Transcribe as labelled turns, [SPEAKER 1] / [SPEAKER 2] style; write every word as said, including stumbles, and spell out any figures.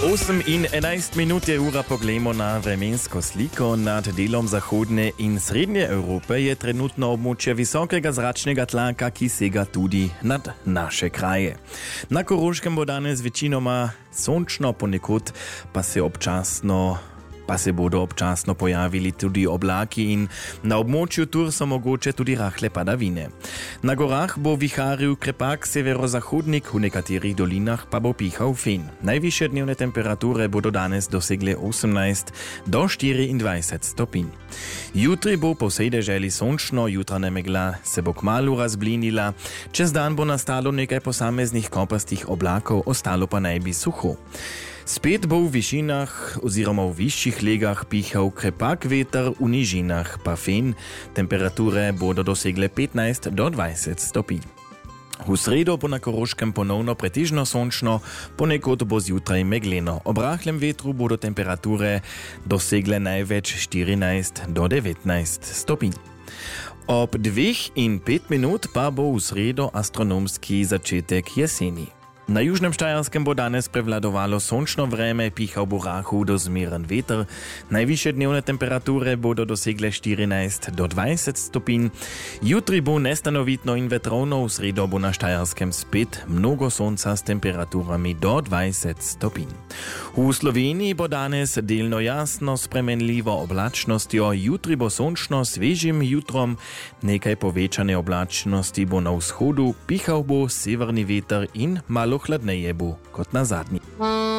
[SPEAKER 1] osem in enajst minut je ura, poglejmo na vremensko sliko. Nad delom zahodne in srednje Evrope je trenutno območje visokega zračnega tlaka, ki sega tudi nad naše kraje. Na Koroškem bo danes večinoma sončno, ponekod pa se občasno pa se bodo občasno pojavili tudi oblaki in na območju Tur so mogoče tudi rahle padavine. Na gorah bo viharil krepak severozahodnik, v nekaterih dolinah pa bo pihal fen. Najvišje dnevne temperature bodo danes dosegle osemnajst do štiriindvajset stopinj. Jutri bo po vsej deželi sončno, jutranja megla se bo kmalu razblinila, čez dan bo nastalo nekaj posameznih kopastih oblakov, ostalo pa naj bi suho. Spet bo v višinah oziroma v višjih legah pihal krepak veter, v nižinah pa fen, temperature bodo dosegle petnajst do dvajset stopinj. V sredo bo na Koroškem ponovno pretežno sončno, ponekod bo zjutraj megleno. Ob rahlem vetru bodo temperature dosegle največ štirinajst do devetnajst stopinj. Ob dveh in pet minut pa bo v sredo astronomski začetek jeseni. Na južnem Štajerskem bo danes prevladovalo sončno vreme, pihal bo rahel do zmeren veter. Najvišje dnevne temperature bodo dosegle štirinajst do dvajset stopinj. Jutri bo nestanovitno in vetrovno, v sredo bo na Štajerskem spet mnogo sonca s temperaturami do dvajset stopinj. V Sloveniji bo danes delno jasno s spremenljivo oblačnostjo, jutri bo sončno s svežim jutrom, nekaj povečane oblačnosti bo na vzhodu, pihal bo severni veter in malo hladneje bo kot na zadnji.